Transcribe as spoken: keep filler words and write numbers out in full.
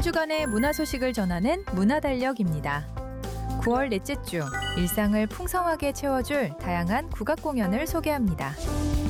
주간의 문화 소식을 전하는 문화달력입니다. 구월 넷째 주, 일상을 풍성하게 채워줄 다양한 국악 공연을 소개합니다.